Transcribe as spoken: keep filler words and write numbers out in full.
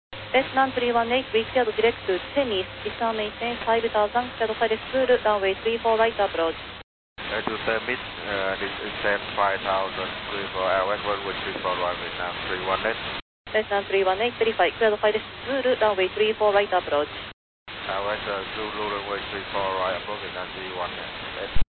Vietnam three one eight, we cleared direct to Tennis, Eastern maintain five thousand, cleared for school, runway three four right approach. Uh, to submit, uh, this is ten five thousand, three four, Airways runway three four right, Vietnam three one eight. Vietnam three one eight, verify, cleared for school, runway three four right approach. Airways uh, Zulu runway three four right approach, Vietnam three one eight.